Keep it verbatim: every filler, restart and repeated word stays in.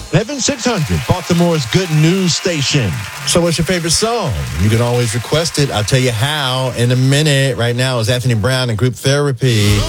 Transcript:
Heaven six hundred, Baltimore's good news station. So what's your favorite song? You can always request it. I'll tell you how in a minute. Right now is Anthony Brown and Group Therapy.